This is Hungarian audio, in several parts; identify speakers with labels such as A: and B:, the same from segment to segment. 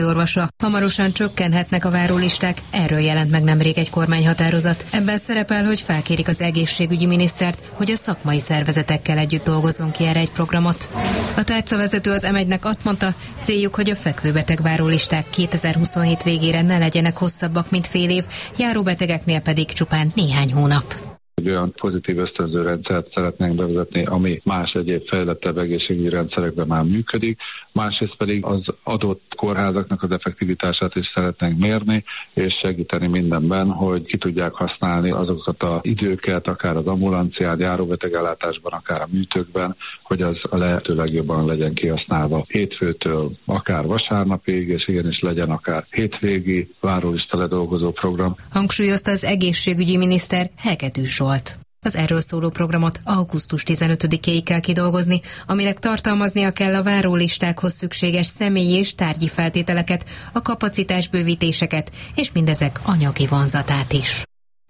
A: orvosa. Hamarosan csökkenhetnek a várólisták, erről jelent meg nemrég egy kormányhatározat. Ebben szerepel, hogy felkérik az egészségügyi minisztert, hogy a szakmai szervezetekkel együtt dolgozzon ki erre egy programot. A tárcavezető az M1-nek azt mondta, céljuk, hogy a fekvőbeteg várólisták 2027 végére ne legyenek hosszabbak, mint fél év, járóbetegeknél pedig csupán néhány hónap.
B: Egy olyan pozitív ösztönző rendszert szeretnénk bevezetni, ami más egyéb fejlettebb egészségügyi rendszerekben már működik, másrészt pedig az adott kórházaknak az effektivitását is szeretnénk mérni, és segíteni mindenben, hogy ki tudják használni azokat az időket, akár az ambulancián, járóbetegellátásban, akár a műtőkben, hogy az a lehető legjobban legyen kihasználva hétfőtől akár vasárnapig, és igenis legyen akár hétvégi várólista ledolgozó program.
A: Hangsúlyozta az egészségügyi miniszter Hegedű Zsolt. Az erről szóló programot augusztus 15-éig kell kidolgozni, aminek tartalmaznia kell a várólistákhoz szükséges személyi és tárgyi feltételeket, a kapacitásbővítéseket, és mindezek anyagi vonzatát is.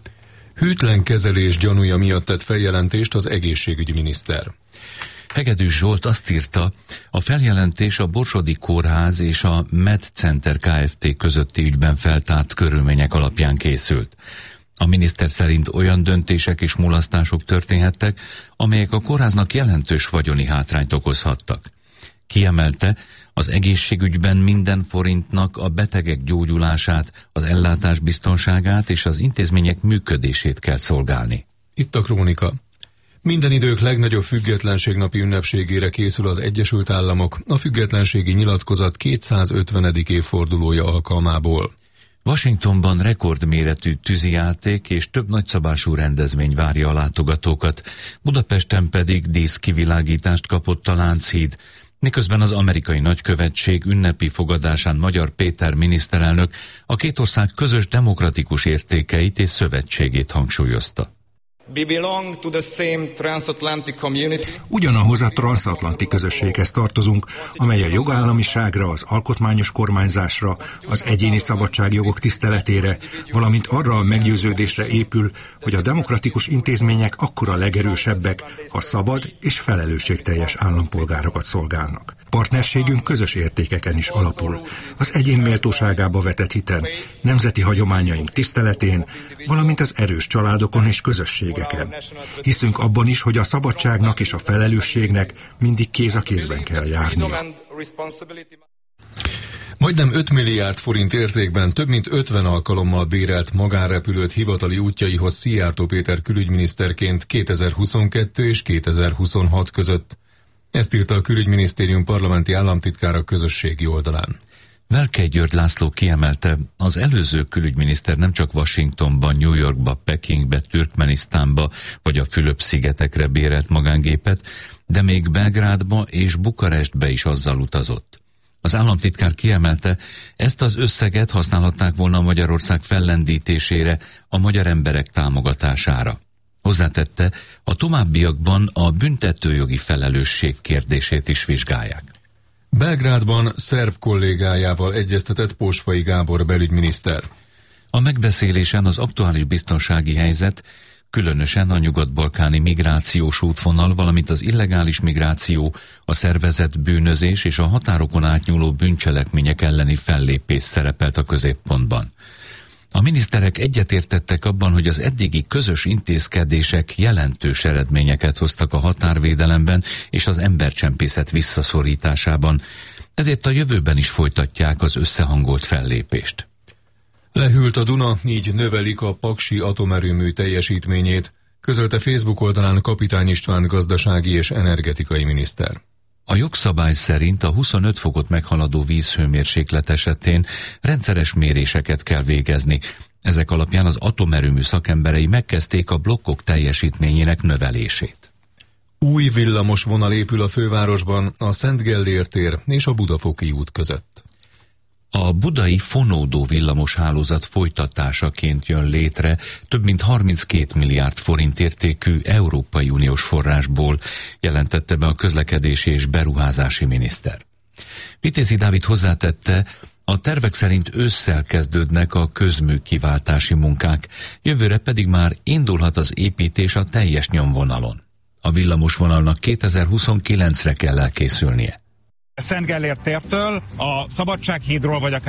C: Hűtlen kezelés gyanúja miatt tett feljelentést az egészségügyi miniszter.
D: Hegedű Zsolt azt írta, a feljelentés a Borsodi Kórház és a MedCenter Kft. Közötti ügyben feltárt körülmények alapján készült. A miniszter szerint olyan döntések és mulasztások történhettek, amelyek a kórháznak jelentős vagyoni hátrányt okozhattak. Kiemelte, az egészségügyben minden forintnak a betegek gyógyulását, az ellátás biztonságát és az intézmények működését kell szolgálni.
C: Itt a krónika. Minden idők legnagyobb függetlenségnapi ünnepségére készül az Egyesült Államok a függetlenségi nyilatkozat 250. évfordulója alkalmából.
D: Washingtonban rekordméretű tűzijáték és több nagyszabású rendezvény várja a látogatókat, Budapesten pedig díszkivilágítást kapott a Lánchíd, miközben az amerikai nagykövetség ünnepi fogadásán Magyar Péter miniszterelnök a két ország közös demokratikus értékeit és szövetségét hangsúlyozta.
E: Ugyanahoz a transatlanti közösséghez tartozunk, amely a jogállamiságra, az alkotmányos kormányzásra, az egyéni szabadságjogok tiszteletére, valamint arra a meggyőződésre épül, hogy a demokratikus intézmények akkor a legerősebbek, ha szabad és felelősségteljes állampolgárokat szolgálnak. Partnerségünk közös értékeken is alapul, az egyén méltóságába vetett hiten, nemzeti hagyományaink tiszteletén, valamint az erős családokon és közösségeken. Hiszünk abban is, hogy a szabadságnak és a felelősségnek mindig kéz a kézben kell járnia.
C: Majdnem 5 milliárd forint értékben több mint 50 alkalommal bérelt magánrepülőt hivatali útjaihoz Szijjártó Péter külügyminiszterként 2022 és 2026 között. Ezt írta a külügyminisztérium parlamenti államtitkára közösségi oldalán.
D: Velkely György László kiemelte, az előző külügyminiszter nem csak Washingtonban, New Yorkba, Pekingbe, Türkmenisztánba vagy a Fülöp-szigetekre bérelt magángépet, de még Belgrádba és Bukarestbe is azzal utazott. Az államtitkár kiemelte, ezt az összeget használhatták volna Magyarország fellendítésére, a magyar emberek támogatására. Hozzátette, a továbbiakban a büntetőjogi felelősség kérdését is vizsgálják.
C: Belgrádban szerb kollégájával egyeztetett Pósfai Gábor belügyminiszter.
D: A megbeszélésen az aktuális biztonsági helyzet, különösen a nyugat-balkáni migrációs útvonal, valamint az illegális migráció, a szervezett bűnözés és a határokon átnyúló bűncselekmények elleni fellépés szerepelt a középpontban. A miniszterek egyetértettek abban, hogy az eddigi közös intézkedések jelentős eredményeket hoztak a határvédelemben és az embercsempészet visszaszorításában, ezért a jövőben is folytatják az összehangolt fellépést.
C: Lehűlt a Duna, így növelik a paksi atomerőmű teljesítményét, közölte Facebook oldalán Kapitány István gazdasági és energetikai miniszter.
D: A jogszabály szerint a 25 fokot meghaladó vízhőmérséklet esetén rendszeres méréseket kell végezni. Ezek alapján az atomerőmű szakemberei megkezdték a blokkok teljesítményének növelését.
C: Új villamos vonal épül a fővárosban, a Szent Gellér tér és a Budafoki út között.
D: A budai fonódó villamoshálózat folytatásaként jön létre több mint 32 milliárd forint értékű Európai Uniós forrásból, jelentette be a közlekedési és beruházási miniszter. Vitézi Dávid hozzátette, a tervek szerint ősszel kezdődnek a közmű-kiváltási munkák, jövőre pedig már indulhat az építés a teljes nyomvonalon. A villamosvonalnak 2029-re kell elkészülnie.
F: Szent Gellért tértől a Szabadsághídról vagy akár